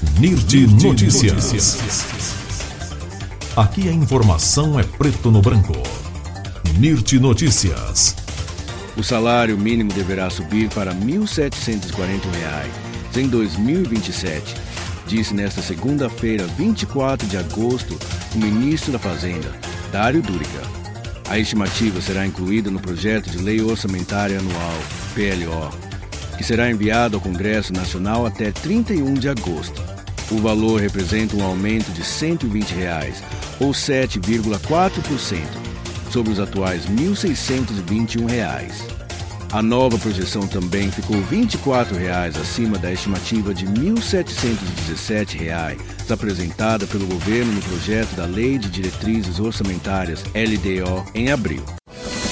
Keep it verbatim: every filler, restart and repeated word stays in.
Nirde Notícias. Aqui a informação é preto no branco. Nirde Notícias. O salário mínimo deverá subir para mil setecentos e quarenta reais em dois mil e vinte e sete, disse nesta segunda-feira, vinte e quatro de agosto, o ministro da Fazenda, Dário Duriga. A estimativa será incluída no projeto de Lei Orçamentária Anual, P L O, que será enviado ao Congresso Nacional até trinta e um de agosto. O valor representa um aumento de cento e vinte reais, ou sete vírgula quatro por cento, sobre os atuais mil seiscentos e vinte e um reais. A nova projeção também ficou vinte e quatro reais acima da estimativa de mil setecentos e dezessete reais apresentada pelo governo no projeto da Lei de Diretrizes Orçamentárias L D O em abril.